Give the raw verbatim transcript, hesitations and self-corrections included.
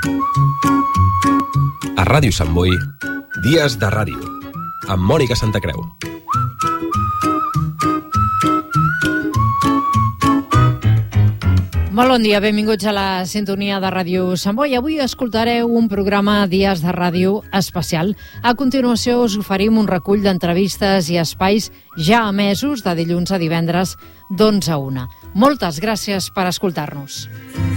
A Ràdio Sant Boi, Dies de Ràdio, amb Mònica Santacreu. Molt bon dia, benvinguts a la sintonia de Ràdio Sant Boi. Avui escoltareu un programa Dies de Ràdio especial. A continuació us oferim un recull d'entrevistes i espais ja emesos de dilluns a divendres d'onze a una. Moltes gràcies per escoltar-nos.